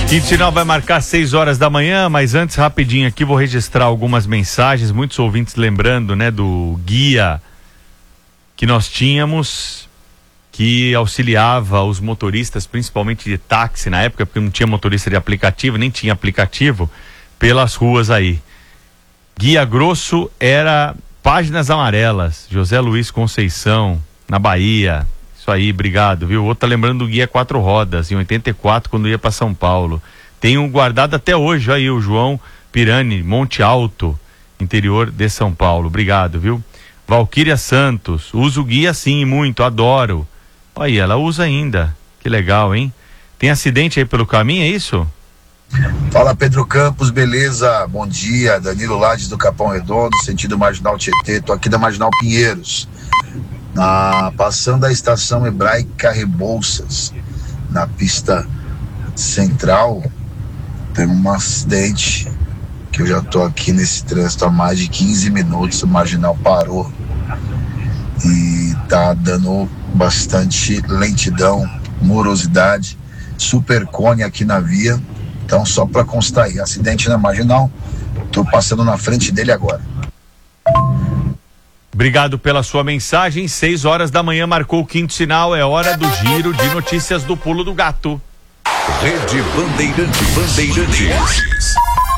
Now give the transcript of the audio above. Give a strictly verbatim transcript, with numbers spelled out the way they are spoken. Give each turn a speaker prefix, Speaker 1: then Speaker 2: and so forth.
Speaker 1: Quinto sinal vai marcar seis horas da manhã, mas antes, rapidinho aqui, vou registrar algumas mensagens, muitos ouvintes lembrando, né, do guia que nós tínhamos, que auxiliava os motoristas, principalmente de táxi na época, porque não tinha motorista de aplicativo, nem tinha aplicativo, pelas ruas aí. Guia grosso era Páginas Amarelas, José Luiz Conceição, na Bahia. Isso aí, obrigado, viu? O outro tá lembrando do Guia Quatro Rodas, em oitenta e quatro, quando ia para São Paulo. Tenho guardado até hoje aí o João Pirani, Monte Alto, interior de São Paulo. Obrigado, viu? Valquíria Santos, uso o guia sim, muito, adoro. Aí, ela usa ainda. Que legal, hein? Tem acidente aí pelo caminho, é isso?
Speaker 2: Fala, Pedro Campos, beleza? Bom dia, Danilo Lades do Capão Redondo, sentido Marginal Tietê, tô aqui da Marginal Pinheiros. Na, passando a estação Hebraica Rebouças, na pista central, tem um acidente que eu já tô aqui nesse trânsito há mais de quinze minutos, o marginal parou e tá dando bastante lentidão, morosidade, super cone aqui na via. Então, só para constar aí, acidente na marginal, tô passando na frente dele agora.
Speaker 1: Obrigado pela sua mensagem. Seis horas da manhã marcou o quinto sinal. É hora do giro de notícias do Pulo do Gato.
Speaker 3: Rede Bandeirante Bandeirantes.